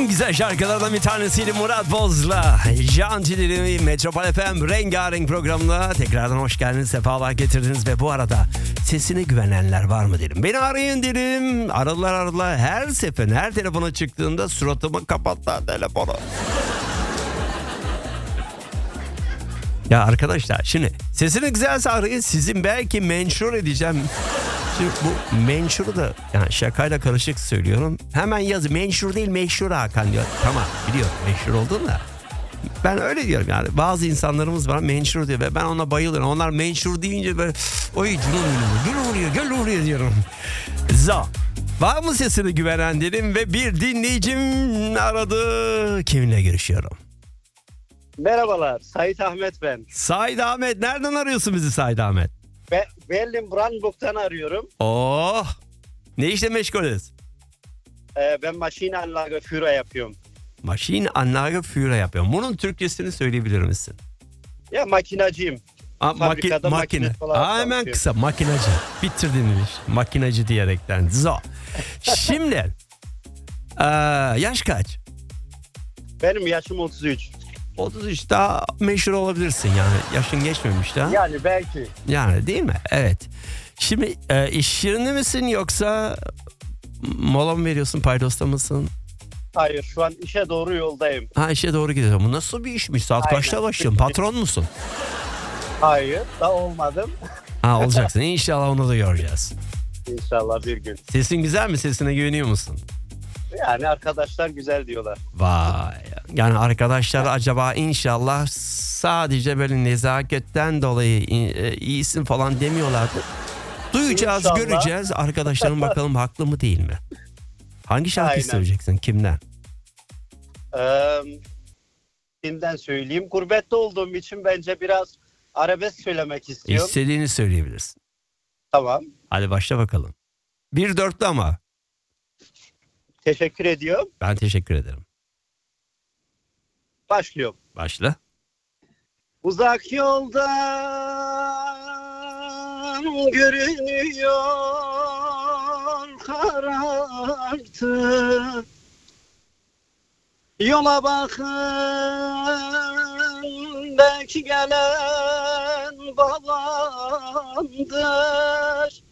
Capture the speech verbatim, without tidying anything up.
En güzel şarkılardan bir tanesiydi Murat Boz'la Jantileri Metropol F M Rengarenk programına tekrardan hoş geldiniz, sefalar getirdiniz ve bu arada sesine güvenenler var mı dedim. Beni arayın dedim. Aradılar aradılar. Her seferinde, her telefona çıktığımda suratımı kapattılar telefonu. Ya arkadaşlar şimdi sesini güzelse arayın, sizin belki menşur edeceğim. Şimdi bu menşuru da yani şakayla karışık söylüyorum. Hemen yazı menşur değil meşhur Hakan diyor. Tamam biliyorum meşhur olduğunu da. Ben öyle diyorum yani. Bazı insanlarımız var menşur diyor ve ben ona bayılıyorum. Onlar menşur deyince böyle oy canım benim, gel oraya gel oraya diyorum. Za. Var mı sesini güvenen dedim ve bir dinleyicim aradı. Kiminle görüşüyorum? Merhabalar, Sait Ahmet ben. Said Ahmet, nereden arıyorsun bizi Said Ahmet? Be- Berlin Brandenburg'dan arıyorum. Oh, ne işle meşgulüz? Ee, ben Maschinenanlage Führer yapıyorum. Maschinenanlage Führer yapıyorum. Bunun Türkçesini söyleyebilir misin? Ya makinacıyım. Aa, Fabrikada maki- makine makine. falan Aa, hemen çalışıyorum. kısa makinacı. Bitirdin iş. Makinacı diyerekten. Zo. Şimdi ee, yaş kaç? Benim yaşım otuz üç. otuz üç, daha meşhur olabilirsin yani. Yaşın geçmemiş daha. Yani belki. Yani değil mi? Evet. Şimdi e, iş yerinde misin yoksa mola mı veriyorsun, paydosta mısın? Hayır, şu an işe doğru yoldayım. Ha, işe doğru gidiyorum. Bu nasıl bir işmiş? Saat Aynen. kaçta başlıyorsun? Patron musun? Hayır, da olmadım. Ha, olacaksın. İnşallah onu da göreceğiz. İnşallah bir gün. Sesin güzel mi? Sesine güveniyor musun? Yani arkadaşlar güzel diyorlar. Vay. Yani arkadaşlar acaba inşallah sadece böyle nezaketten dolayı e, iyisin falan demiyorlardı. Duyacağız, İnşallah. göreceğiz. Arkadaşlarım bakalım haklı mı değil mi? Hangi şarkıyı Aynen. söyleyeceksin? Kimden? Ee, kimden söyleyeyim? Gurbette olduğum için bence biraz arabesk söylemek istiyorum. İstediğini söyleyebilirsin. Tamam. Hadi başla bakalım. Bir dörtlü ama. Teşekkür ediyorum. Ben teşekkür ederim. Başlıyorum. Başla. Uzak yoldan görünüyor karartı. Yola bakın belki gelen babandır.